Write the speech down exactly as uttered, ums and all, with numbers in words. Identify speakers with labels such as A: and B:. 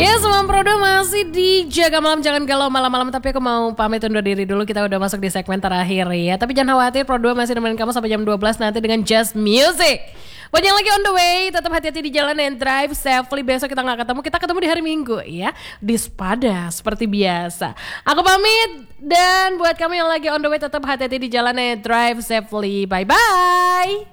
A: Ya semua Prodo masih di Jaga Malam, jangan galau malam-malam. Tapi aku mau pamit undur diri dulu, kita udah masuk di segmen terakhir ya. Tapi jangan khawatir, Prodo masih nemenin kamu sampai jam dua belas nanti dengan Just Music. Buat yang lagi on the way, tetap hati-hati di jalan and drive safely. Besok kita gak ketemu, kita ketemu di hari Minggu ya, di Spada seperti biasa. Aku pamit, dan buat kamu yang lagi on the way tetap hati-hati di jalan and drive safely. Bye-bye.